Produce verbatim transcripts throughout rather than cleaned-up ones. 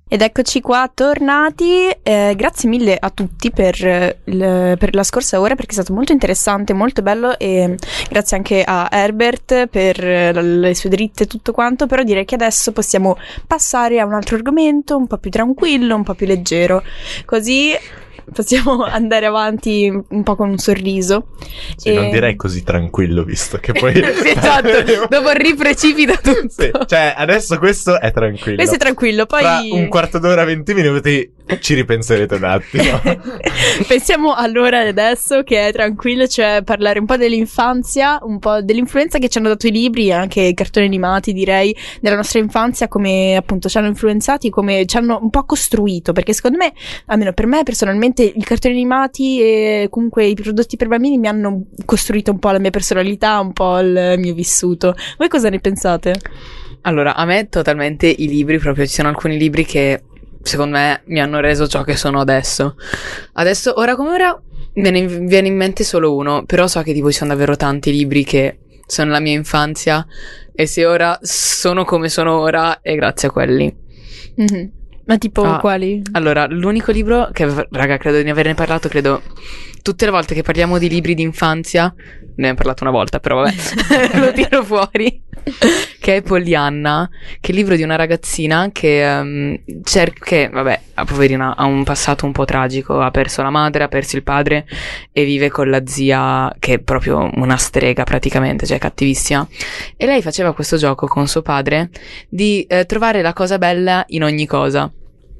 Ed eccoci qua tornati, eh, grazie mille a tutti per, eh, il, per la scorsa ora, perché è stato molto interessante, molto bello, e grazie anche a Herbert per eh, le sue dritte e tutto quanto. Però direi che adesso possiamo passare a un altro argomento un po' più tranquillo, un po' più leggero, così possiamo andare avanti un po' con un sorriso. Sì, e... non direi così tranquillo, visto che poi sì, esatto, dopo riprecipita tutto. Sì, cioè adesso questo è tranquillo, questo è tranquillo, poi tra un quarto d'ora, venti minuti ci ripenserete un attimo. Pensiamo all'ora adesso che è tranquillo, cioè parlare un po' dell'infanzia, un po' dell'influenza che ci hanno dato i libri e anche i cartoni animati, direi, della nostra infanzia, come appunto ci hanno influenzati, come ci hanno un po' costruito, perché secondo me, almeno per me personalmente, i cartoni animati e comunque i prodotti per bambini mi hanno costruito un po' la mia personalità, un po' il mio vissuto. Voi cosa ne pensate? Allora, a me totalmente i libri, proprio ci sono alcuni libri che secondo me mi hanno reso ciò che sono adesso. Adesso, ora come ora, me ne viene in mente solo uno, però so che tipo ci sono davvero tanti libri che sono la mia infanzia, e se ora sono come sono ora è grazie a quelli. Mm-hmm. Ma tipo ah, quali? Allora, l'unico libro che, raga, credo di averne parlato, credo tutte le volte che parliamo di libri di infanzia, ne abbiamo parlato una volta, però vabbè, lo tiro fuori, che è Pollyanna, che è il libro di una ragazzina che um, cerca, che vabbè, poverina, ha un passato un po' tragico, ha perso la madre, ha perso il padre e vive con la zia che è proprio una strega praticamente, cioè cattivissima, e lei faceva questo gioco con suo padre di eh, trovare la cosa bella in ogni cosa.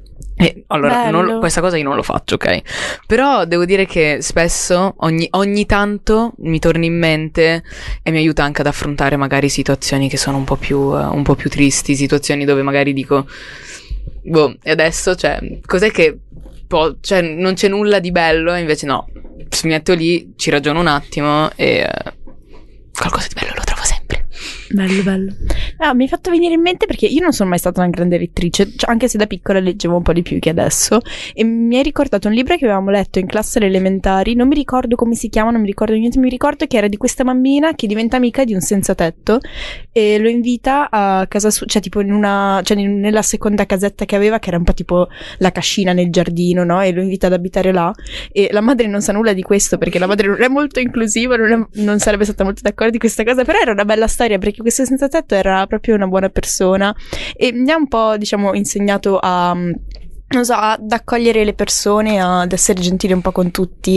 E allora, non, questa cosa io non lo faccio, ok? Però devo dire che spesso, ogni, ogni tanto mi torna in mente e mi aiuta anche ad affrontare magari situazioni che sono un po' più, uh, un po' più tristi, situazioni dove magari dico, boh, e adesso, cioè, cos'è che po- cioè, non c'è nulla di bello, e invece no, mi metto lì, ci ragiono un attimo e uh, qualcosa di bello lo trovo sempre. Bello, bello. Ah, mi hai fatto venire in mente, perché io non sono mai stata una grande lettrice, cioè, anche se da piccola leggevo un po' di più che adesso, e mi hai ricordato un libro che avevamo letto in classe alle elementari, non mi ricordo come si chiama, non mi ricordo niente, mi ricordo che era di questa bambina che diventa amica di un senza tetto e lo invita a casa sua, cioè tipo in una, cioè nella seconda casetta che aveva, che era un po' tipo la cascina nel giardino, no? E lo invita ad abitare là, e la madre non sa nulla di questo, perché la madre non è molto inclusiva, non, è, non sarebbe stata molto d'accordo di questa cosa, però era una bella storia, perché questo senza tetto era proprio una buona persona e mi ha un po', diciamo, insegnato a, non so, ad accogliere le persone, ad essere gentile un po' con tutti,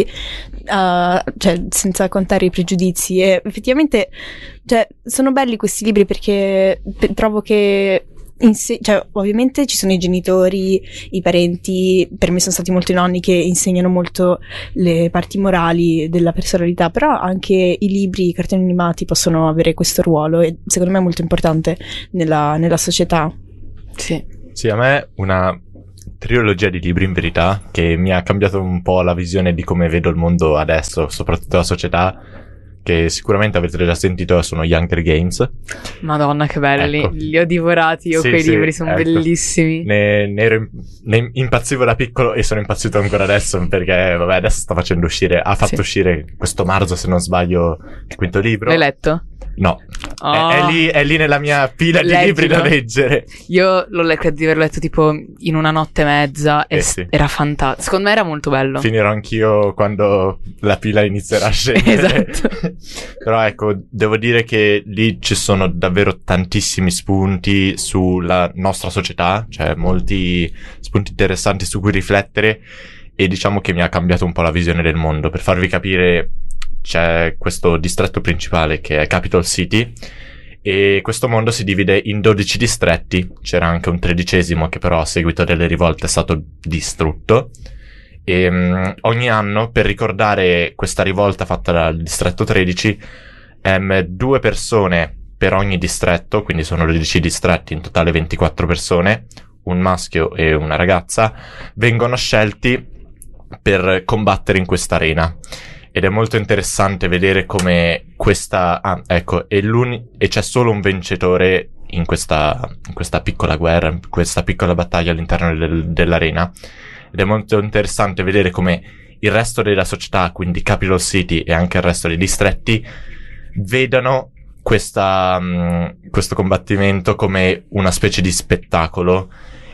uh, cioè senza contare i pregiudizi. E effettivamente, cioè, sono belli questi libri, perché pe- trovo che Inse- cioè, ovviamente ci sono i genitori, i parenti, per me sono stati molto i nonni che insegnano molto le parti morali della personalità, però anche i libri, i cartoni animati possono avere questo ruolo, e secondo me è molto importante nella, nella società. Sì. Sì, a me una trilogia di libri, in verità, che mi ha cambiato un po' la visione di come vedo il mondo adesso, soprattutto la società, che sicuramente avete già sentito, sono gli Hunger Games. Madonna, che belli, ecco. Li ho divorati io, sì, quei sì, libri, sono ecco. bellissimi. Ne, ne, ero, ne impazzivo da piccolo e sono impazzito ancora adesso, perché vabbè, adesso sta facendo uscire, ha fatto sì. uscire questo marzo, se non sbaglio, il quinto libro. L'hai letto? No, oh. è, è, lì, è lì nella mia pila di Leggilo. libri da leggere. Io l'ho letto, credo di averlo letto tipo in una notte e mezza e eh sì. era fantastico. Secondo me era molto bello. Finirò anch'io quando la pila inizierà a scendere. Esatto. Però ecco, devo dire che lì ci sono davvero tantissimi spunti sulla nostra società, cioè molti spunti interessanti su cui riflettere, e diciamo che mi ha cambiato un po' la visione del mondo. Per farvi capire, c'è questo distretto principale che è Capital City, e questo mondo si divide in dodici distretti. C'era anche un tredicesimo che però a seguito delle rivolte è stato distrutto, e um, ogni anno, per ricordare questa rivolta fatta dal distretto tredici, um, due persone per ogni distretto, quindi sono dodici distretti, in totale ventiquattro persone, un maschio e una ragazza, vengono scelti per combattere in questa arena. Ed è molto interessante vedere come questa... Ah, ecco, è l'uni... e c'è solo un vincitore in questa, in questa piccola guerra, in questa piccola battaglia all'interno del, dell'arena. Ed è molto interessante vedere come il resto della società, quindi Capital City e anche il resto dei distretti, vedano questa, um, questo combattimento come una specie di spettacolo,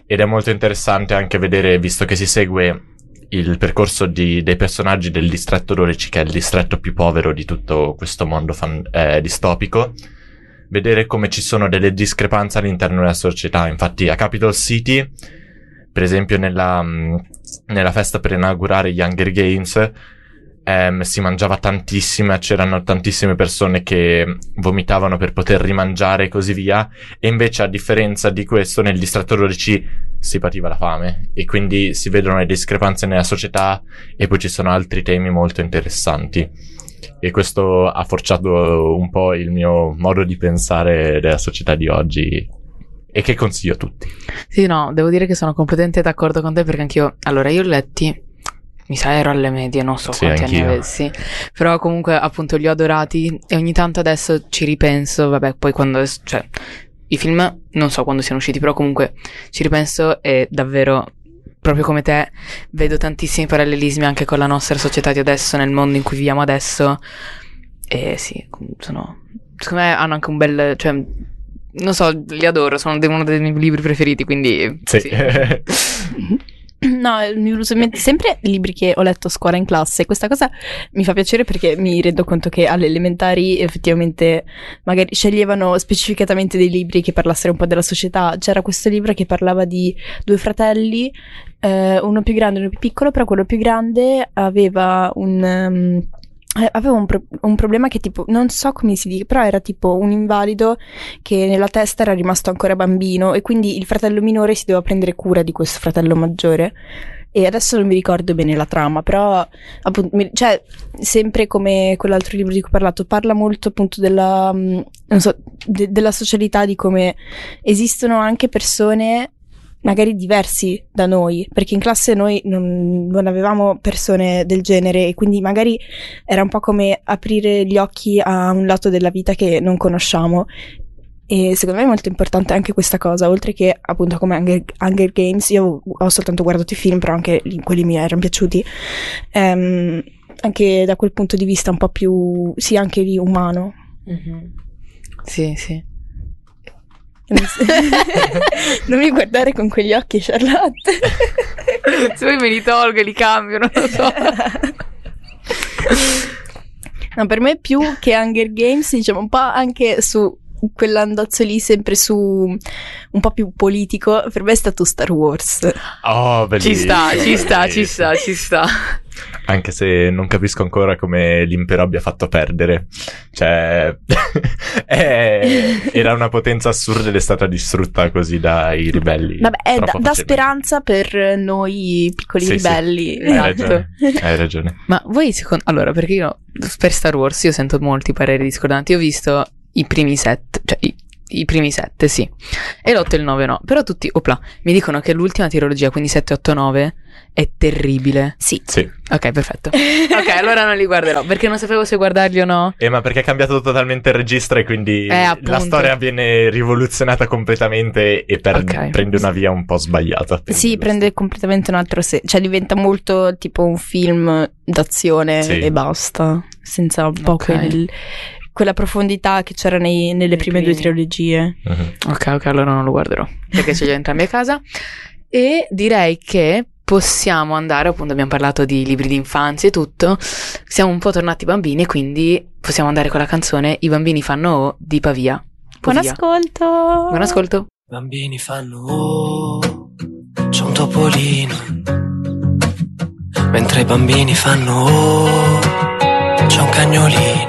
ed è molto interessante anche vedere, visto che si segue il percorso di, dei personaggi del distretto dodici, che è il distretto più povero di tutto questo mondo fan, eh, distopico, vedere come ci sono delle discrepanze all'interno della società. Infatti a Capital City, per esempio nella, nella festa per inaugurare gli Hunger Games, ehm, si mangiava tantissimo, c'erano tantissime persone che vomitavano per poter rimangiare e così via, e invece a differenza di questo nel distretto dodici si pativa la fame, e quindi si vedono le discrepanze nella società, e poi ci sono altri temi molto interessanti, e questo ha forgiato un po' il mio modo di pensare della società di oggi, e che consiglio a tutti. Sì, no, devo dire che sono completamente d'accordo con te, perché anch'io, allora io ho letti, mi sa ero alle medie, non so sì, quanti anch'io. anni avessi, però comunque appunto li ho adorati, e ogni tanto adesso ci ripenso, vabbè, poi quando, cioè, i film non so quando siano usciti, però comunque ci ripenso e davvero, proprio come te, vedo tantissimi parallelismi anche con la nostra società di adesso, nel mondo in cui viviamo adesso, e sì, sono, secondo me hanno anche un bel, cioè, non so, li adoro, sono uno dei miei libri preferiti, quindi sì, sì. No, mi uso sempre i libri che ho letto a scuola in classe. Questa cosa mi fa piacere perché mi rendo conto che alle elementari effettivamente magari sceglievano specificatamente dei libri che parlassero un po' della società. C'era questo libro che parlava di due fratelli, eh, uno più grande e uno più piccolo, però quello più grande aveva un... Um, aveva un, pro- un problema che tipo, non so come si dice, però era tipo un invalido che nella testa era rimasto ancora bambino, e quindi il fratello minore si doveva prendere cura di questo fratello maggiore, e adesso non mi ricordo bene la trama, però appunto, mi, cioè sempre come quell'altro libro di cui ho parlato, parla molto appunto della, non so, de- della socialità, di come esistono anche persone magari diversi da noi, perché in classe noi non, non avevamo persone del genere, e quindi magari era un po' come aprire gli occhi a un lato della vita che non conosciamo, e secondo me è molto importante anche questa cosa, oltre che appunto come Hunger, Hunger Games. Io ho soltanto guardato i film, però anche quelli mi erano piaciuti, um, anche da quel punto di vista un po' più, sì, anche lì umano. Mm-hmm. Sì, sì. Non mi guardare con quegli occhi, Charlotte. Se poi me li tolgo e li cambio, non lo so. No, per me più che Hunger Games, diciamo un po' anche su quell'andazzo lì, sempre su un po' più politico, per me è stato Star Wars. Oh, bellissimo. Ci sta, ci sta, ci sta, ci sta. Anche se non capisco ancora come l'impero abbia fatto perdere. Cioè, è, era una potenza assurda ed è stata distrutta così dai ribelli. Vabbè, è da, troppo da facilmente. speranza per noi piccoli Sì, ribelli. sì. Hai ragione. Hai ragione. Ma voi secondo... Allora, perché io per Star Wars io sento molti pareri discordanti. Io ho visto i primi sette, cioè i, i primi sette, sì, e l'otto e il nove no, però tutti, opla, mi dicono che l'ultima trilogia, quindi sette, otto, nove, è terribile. Sì. Sì. Ok, perfetto. Ok, allora non li guarderò, perché non sapevo se guardarli o no. Eh, ma perché è cambiato totalmente il registro, e quindi Eh, appunto. la storia viene rivoluzionata completamente e per- Ok. prende una via un po' sbagliata. Sì, prende completamente un altro senso, cioè diventa molto tipo un film d'azione Sì. e basta, senza un po' Ok. quel, quella profondità che c'era nei- nelle Nei prime primi. due trilogie. Mhm. Ok, ok, allora non lo guarderò, perché ce li ho entrambi a casa. E direi che possiamo andare, appunto abbiamo parlato di libri di infanzia e tutto, siamo un po' tornati bambini, quindi possiamo andare con la canzone I bambini fanno O di Pavia. Buon Pavia. ascolto! Buon ascolto. I bambini fanno oh, c'è un topolino. Mentre i bambini fanno oh, c'è un cagnolino.